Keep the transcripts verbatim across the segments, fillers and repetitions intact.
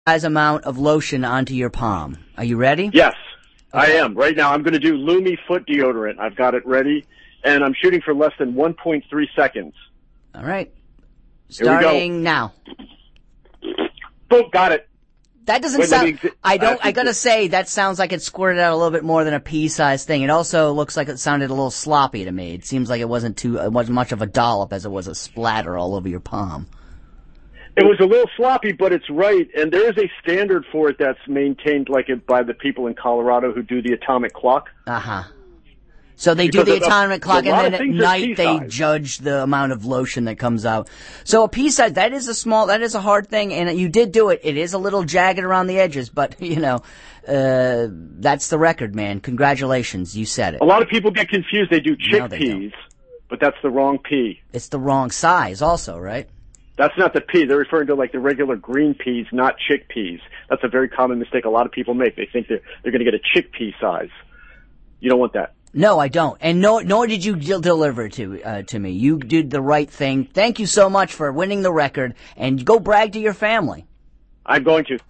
size amount of lotion onto your palm. Are you ready? Yes, okay. I am. Right now, I'm going to do Lumi foot deodorant. I've got it ready, and I'm shooting for less than one point three seconds. All right. Starting now. Boom, got it. That doesn't Wait, sound, me, I don't, I, I gotta say, that sounds like it squirted out a little bit more than a pea-sized thing. It also looks like it sounded a little sloppy to me. It seems like it wasn't too, it wasn't much of a dollop as it was a splatter all over your palm. It was a little sloppy, but it's right, and there is a standard for it that's maintained like it by the people in Colorado who do the atomic clock. Uh-huh. So they Because do the a, atomic clock, and then at night they size. judge the amount of lotion that comes out. So a pea size, that is a small, that is a hard thing, and you did do it. It is a little jagged around the edges, but, you know, uh, that's the record, man. Congratulations, you said it. A lot of people get confused. They do No, they chickpeas, but that's the wrong pea. It's the wrong size also, right? That's not the pea. They're referring to like the regular green peas, not chickpeas. That's a very common mistake a lot of people make. They think they're, they're going to get a chickpea size. You don't want that. No, I don't. And nor, nor did you del- deliver it to, uh, to me. You did the right thing. Thank you so much for winning the record, and go brag to your family. I'm going to.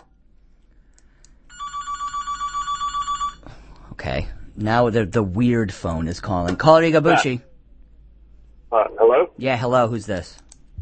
Okay. Now the, the weird phone is calling. Caller Igabuchi. Uh, hello? Yeah, hello. Who's this?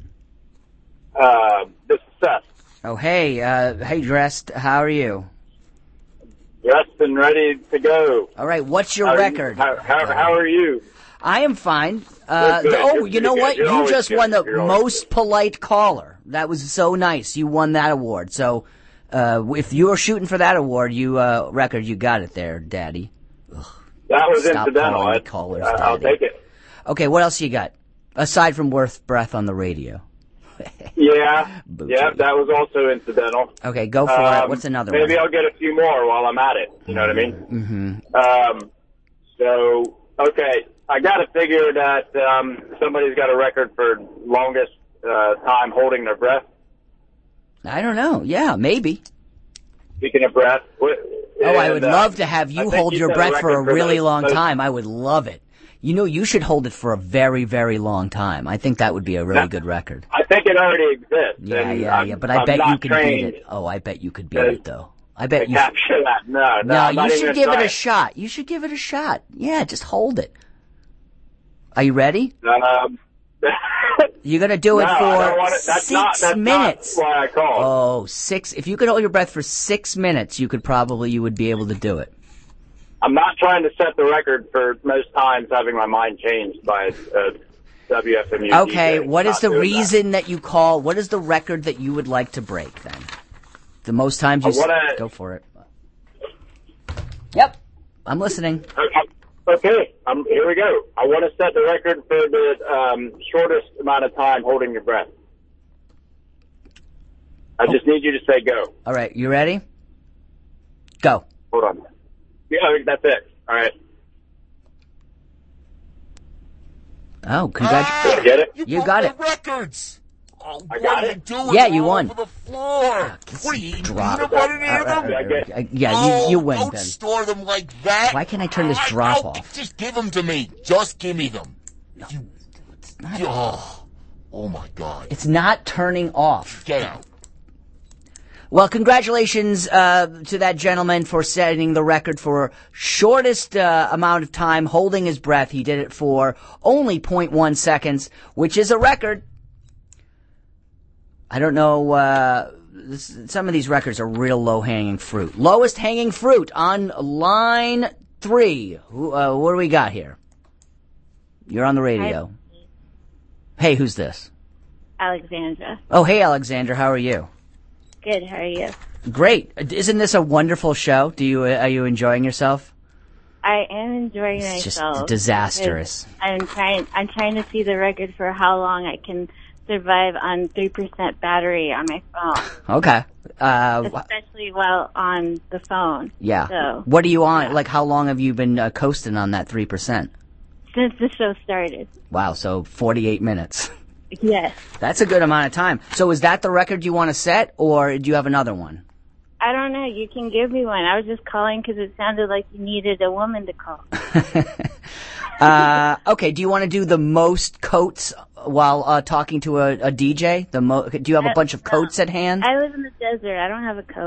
Uh, this is Seth. Oh, hey, uh, hey, dressed. How are you? Dressed and ready to go. All right, what's your how record? You, how, how, how are you? I am fine. Uh, Good, good. oh, You're you know good. what? You're You always just good. won the You're always most good. polite caller. That was so nice. You won that award. So, uh, if you were shooting for that award, you, uh, record, you got it there, Daddy. Ugh. That was Stop incidental. calling I, callers, I, I'll Daddy. take it. Okay, what else you got? Aside from worth breath on the radio. Yeah, Booty. yeah, that was also incidental. Okay, go for Um, it. What's another maybe one? I'll get a few more while I'm at it. You know what I mean? Mm-hmm. Um, so, okay, I got to figure that um, somebody's got a record for longest uh, time holding their breath. I don't know. Yeah, maybe. Speaking of breath, what, Oh, I would and, uh, love to have you I think hold you your set a breath for a record for really those- long those- time. I would love it. You know, you should hold it for a very, very long time. I think that would be a really good record. I think it already exists. Yeah, and yeah, I'm, yeah. But I I'm bet you not could trained beat it. Oh, I bet you could beat to- it, though. I to bet you. capture that. No, no, No, I'm not you even should give gonna it a try shot. You should give it a shot. Yeah, just hold it. Are you ready? Um, You're gonna do it no, I for don't want it. That's six not, that's minutes. Not why I called. Oh, six. If you could hold your breath for six minutes, you could probably, you would be able to do it. I'm not trying to set the record for most times having my mind changed by a W F M U. Okay, D J. what is Not the doing reason that. that you call, what is the record that you would like to break then? The most times you I wanna- s- go for it. Yep, I'm listening. that. Okay, um, here we go. I want to set the record for the um, shortest amount of time holding your breath. I just need you to say go. All right, you ready? Go. Hold on. Yeah, that's it. All right. Oh, congratulations. Did I get it? You, You broke got the it. records. Oh, I what got are you it. doing? Yeah, They're you all won. over the floor. What are you eating Drop peanut it. butter near Uh, uh, them? I get- uh, yeah, Oh, you, you win don't then. store them like that. Why can't I turn this I- drop I'll- off? Just give them to me. Just give me them. You, Not- oh, oh my God. It's not turning off. Get out. Well, congratulations uh, to that gentleman for setting the record for shortest uh, amount of time holding his breath. He did it for only zero point one seconds, which is a record. I don't know. Uh, this, some of these records are real low-hanging fruit. Lowest hanging fruit on line three. Who, uh, what do we got here? You're on the radio. Hey, who's this? Alexandra. Oh, hey, Alexander. How are you? Good, how are you? Great. Isn't this a wonderful show? Do you, uh, are you enjoying yourself? I am enjoying It's just myself. disastrous. because I'm trying I'm trying to see the record for how long I can survive on three percent battery on my phone. Okay. Uh, Especially while on the phone. yeah. So, What are you on? Like, how long have you been uh, coasting on that three percent? since the show started. Wow, so forty-eight minutes. Yes. That's a good amount of time. So is that the record you want to set, or do you have another one? I don't know. You can give me one. I was just calling because it sounded like you needed a woman to call. uh, okay, do you want to do the most coats while uh, talking to a, a D J? The mo- Do you have a bunch of coats at hand? I live in the desert. I don't have a coat.